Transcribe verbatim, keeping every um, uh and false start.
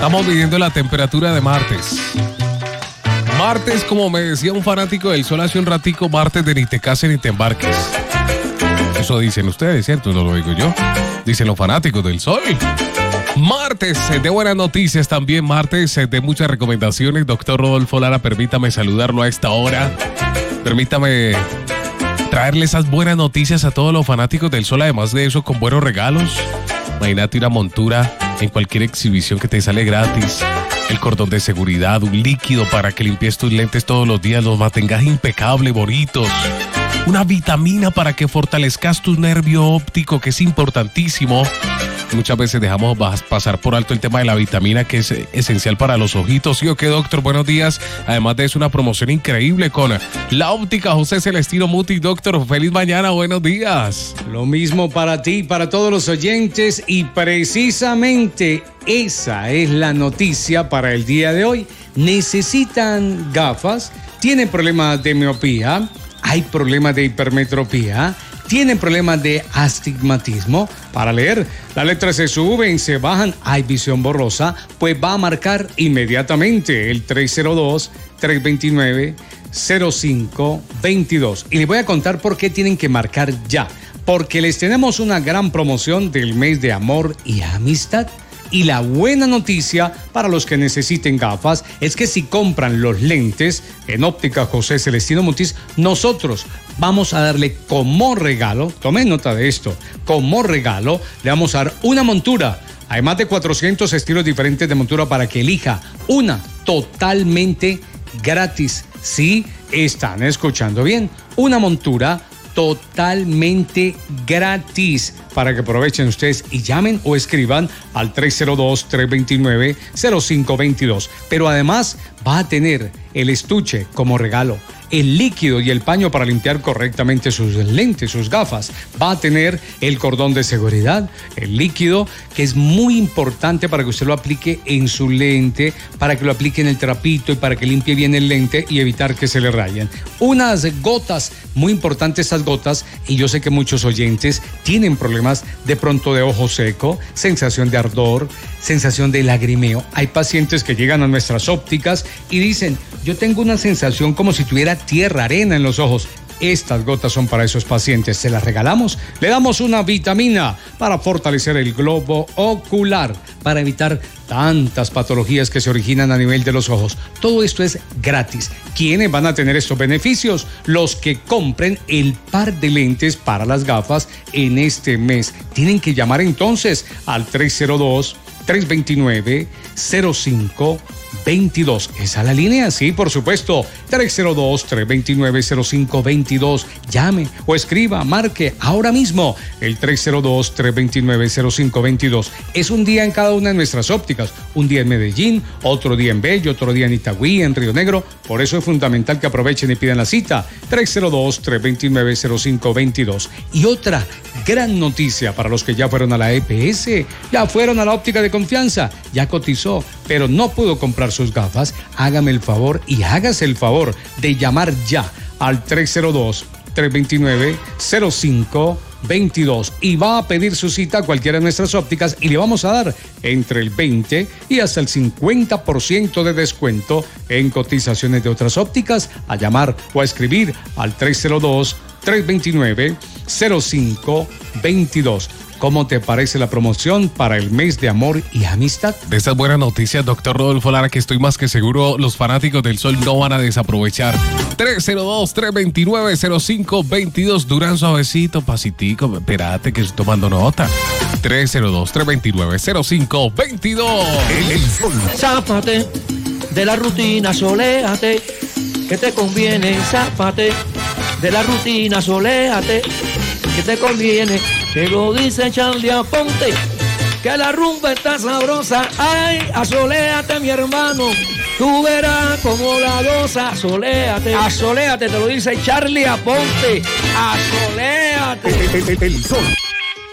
Estamos midiendo la temperatura de martes. Martes, como me decía un fanático del sol hace un ratico, martes de ni te cases ni te embarques. Eso dicen ustedes, ¿cierto? No lo digo yo. Dicen los fanáticos del sol. Martes de buenas noticias también, martes de muchas recomendaciones. Doctor Rodolfo Lara, permítame saludarlo a esta hora. Permítame traerle esas buenas noticias a todos los fanáticos del sol, además de eso con buenos regalos. Imagínate una montura en cualquier exhibición que te sale gratis, el cordón de seguridad, un líquido para que limpies tus lentes todos los días, los mantengas impecables, bonitos, una vitamina para que fortalezcas tu nervio óptico, que es importantísimo. Muchas veces dejamos pasar por alto el tema de la vitamina, que es esencial para los ojitos. ¿Sí o qué, doctor? Buenos días. Además de eso, una promoción increíble con la óptica José Celestino Muti. Doctor, feliz mañana, buenos días. Lo mismo para ti, para todos los oyentes, y precisamente esa es la noticia para el día de hoy. ¿Necesitan gafas? ¿Tienen problemas de miopía? ¿Hay problemas de hipermetropía? ¿Tienen problemas de astigmatismo? Para leer, las letras se suben, se bajan, hay visión borrosa, pues va a marcar inmediatamente el tres cero dos, tres dos nueve, cero cinco dos dos. Y les voy a contar por qué tienen que marcar ya. Porque les tenemos una gran promoción del mes de amor y amistad. Y la buena noticia para los que necesiten gafas es que si compran los lentes en Óptica José Celestino Mutis, nosotros vamos a darle como regalo, tomen nota de esto, como regalo le vamos a dar una montura, además de cuatrocientos estilos diferentes de montura para que elija una totalmente gratis. Sí, están escuchando bien, una montura totalmente gratis para que aprovechen ustedes y llamen o escriban al tres cero dos, tres dos nueve, cero cinco dos dos. Pero además va a tener el estuche como regalo, el líquido y el paño para limpiar correctamente sus lentes, sus gafas. Va a tener el cordón de seguridad, el líquido, que es muy importante para que usted lo aplique en su lente, para que lo aplique en el trapito y para que limpie bien el lente y evitar que se le rayen. Unas gotas, muy importantes estas gotas, y yo sé que muchos oyentes tienen problemas de pronto de ojo seco, sensación de ardor, sensación de lagrimeo. Hay pacientes que llegan a nuestras ópticas y dicen, yo tengo una sensación como si tuviera tierra, arena en los ojos. Estas gotas son para esos pacientes. Se las regalamos. Le damos una vitamina para fortalecer el globo ocular, para evitar tantas patologías que se originan a nivel de los ojos. Todo esto es gratis. ¿Quiénes van a tener estos beneficios? Los que compren el par de lentes para las gafas en este mes. Tienen que llamar entonces al tres cero dos, tres dos nueve, cero cinco dos dos. ¿Esa es la línea? Sí, por supuesto. tres cero dos, tres dos nueve, cero cinco dos dos. Llame o escriba, marque ahora mismo el tres cero dos, tres dos nueve, cero cinco dos dos. Es un día en cada una de nuestras ópticas. Un día en Medellín, otro día en Bello, otro día en Itagüí, en Río Negro. Por eso es fundamental que aprovechen y pidan la cita. tres cero dos, tres dos nueve, cero cinco dos dos. Y otra gran noticia para los que ya fueron a la E P S, ya fueron a la óptica de confianza, ya cotizó, pero no pudo comprar sus gafas. Hágame el favor y hágase el favor de llamar ya al tres cero dos, tres dos nueve, cero cinco dos dos y va a pedir su cita a cualquiera de nuestras ópticas y le vamos a dar entre el veinte y hasta el cincuenta por ciento de descuento en cotizaciones de otras ópticas. A llamar o a escribir al tres cero dos, tres dos nueve, cero cinco dos dos. ¿Cómo te parece la promoción para el mes de amor y amistad? De estas buenas noticias, doctor Rodolfo Lara, que estoy más que seguro los fanáticos del sol no van a desaprovechar. tres cero dos, tres dos nueve, cero cinco dos dos. Durán suavecito, pasitico. Espérate que estoy tomando nota. tres cero dos, tres dos nueve, cero cinco dos dos. El, el sol. Záfate de la rutina, soléate, que te conviene. Záfate de la rutina, soléate, que te conviene. Te lo dice Charlie Aponte, que la rumba está sabrosa. Ay, asoléate, mi hermano, tú verás como la goza. Asoléate, asoléate, te lo dice Charlie Aponte. Asoléate. El, el, el, el sol.